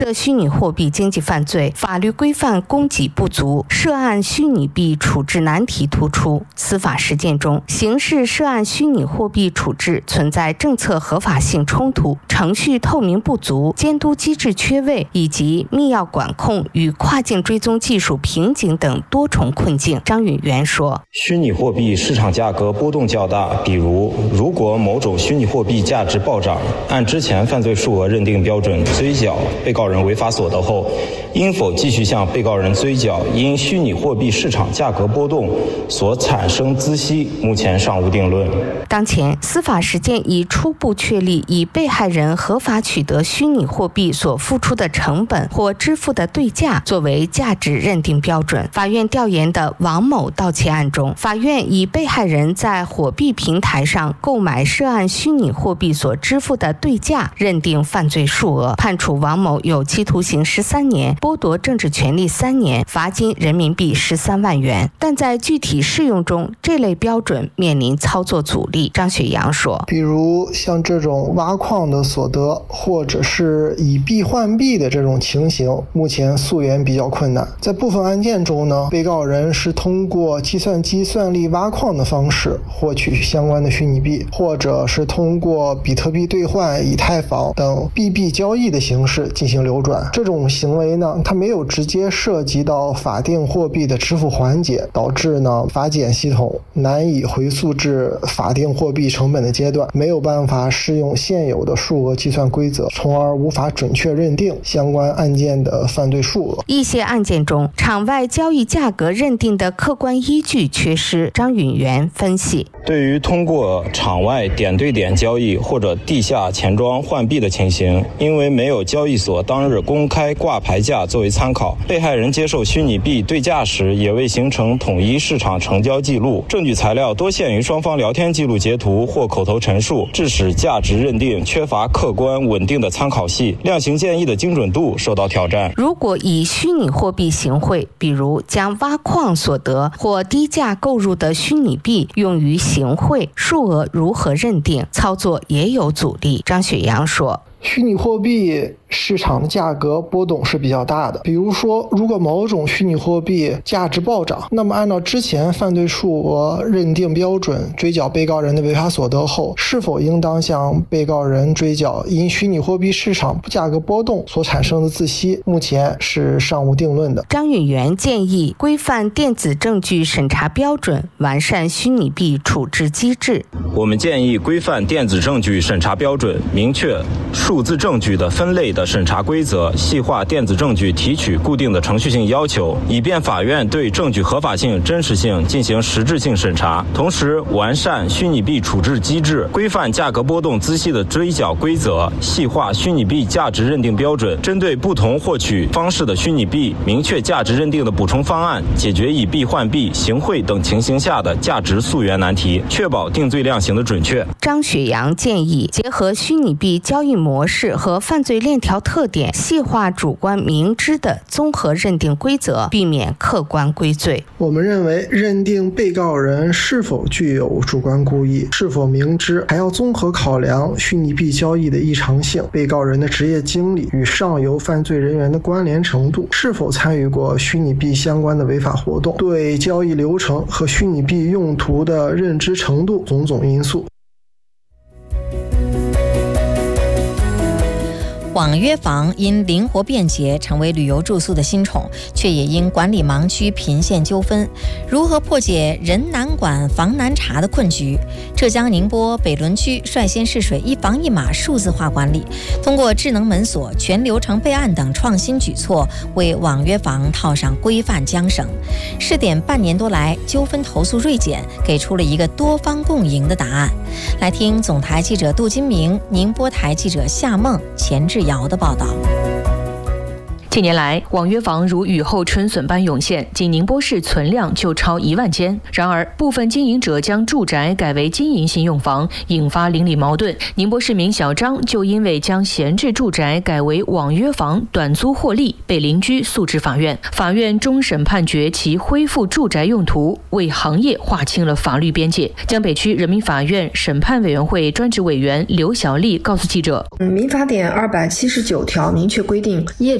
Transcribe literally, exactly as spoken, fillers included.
涉虚拟货币经济犯罪法律规范供给不足，涉案虚拟币处置难题突出。司法实践中，刑事涉案虚拟货币处置存在政策合法性冲突、程序透明不足、监督机制缺位以及密钥管控与跨境追踪技术瓶颈等多重困境。张允元说， 虚拟货币市场价格波动较大，比如如果某种虚拟货币价值暴涨，按之前犯罪数额认定标准追缴被告人违法所得后，应否继续向被告人追缴因虚拟货币市场价格波动所产生孳息，目前尚无定论。 当前司法实践已初步确立以被害人合法取得虚拟货币所付出的成本或支付的对价作为价值认定标准。法院调研的王某盗窃案中，法院以被害人在火币平台上购买涉案虚拟货币所支付的对价认定犯罪数额，判处王某有期徒刑十三年，剥夺政治权利三年，罚金人民币十三万元。但在具体适用中，这类标准面临操作阻力。张雪阳说， 比如像这种挖矿的所得，或者是以币换币的这种情形，目前溯源比较困难。在部分案件中呢，被告人是通过计算机算力挖矿的方式获取相关的虚拟币，或者是通过比特币兑换、以太坊等币币交易的形式进行流转。这种行为呢，它没有直接涉及到法定货币的支付环节，导致呢法检系统难以回溯至法定货币成本的阶段，没有办法适用现有的数额计算规则，从而无法准确认定相关案件的犯罪数额。 一些案件中，场外交易价格认定的客观依据缺失。张允元分析， 对于通过场外点对点交易或者地下钱庄换币的情形，因为没有交易所当日公开挂牌价作为参考，被害人接受虚拟币对价时也未形成统一市场成交记录，证据材料多限于双方聊天记录截图或口头陈述，致使价值认定缺乏客观稳定的参考系，量刑建议的精准度受到挑战。 如果以虚拟货币行贿，比如将挖矿所得或低价购入的虚拟币用于行贿，数额如何认定？操作也有阻力。张雪阳说， 虚拟货币市场的价格波动是比较大的，比如说如果某种虚拟货币价值暴涨，那么按照之前犯罪数额认定标准追缴被告人的违法所得后，是否应当向被告人追缴因虚拟货币市场价格波动所产生的孳息，目前是尚无定论的。 张允元建议规范电子证据审查标准，完善虚拟币处置机制。 我们建议规范电子证据审查标准，明确数字证据的分类的审查规则，细化电子证据提取固定的程序性要求，以便法院对证据合法性、真实性进行实质性审查。同时，完善虚拟币处置机制，规范价格波动孳息的追缴规则，细化虚拟币价值认定标准，针对不同获取方式的虚拟币，明确价值认定的补充方案，解决以币换币、行贿等情形下的价值溯源难题，确保定罪量刑的准确。 张雪阳建议结合虚拟币交易模式和犯罪链条特点，细化主观明知的综合认定规则，避免客观归罪。 我们认为，认定被告人是否具有主观故意，是否明知，还要综合考量虚拟币交易的异常性、被告人的职业经历与上游犯罪人员的关联程度、是否参与过虚拟币相关的违法活动、对交易流程和虚拟币用途的认知程度种种因素。 网约房因灵活便捷成为旅游住宿的新宠，却也因管理盲区频现纠纷。如何破解人难管房难查的困局？浙江宁波北仑区率先试水一房一码数字化管理，通过智能门锁、全流程备案等创新举措，为网约房套上规范缰绳。试点半年多来，纠纷投诉锐减，给出了一个多方共赢的答案。来听总台记者杜金明、宁波台记者夏梦、钱志尧的报道。 近年来，网约房如雨后春笋般涌现，仅宁波市存量就超一万间。然而，部分经营者将住宅改为经营性用房，引发邻里矛盾。宁波市民小张就因为将闲置住宅改为网约房短租获利，被邻居诉至法院。法院终审判决其恢复住宅用途，为行业划清了法律边界。江北区人民法院审判委员会专职委员刘小丽告诉记者：“ 民法典二百七十九条明确规定，业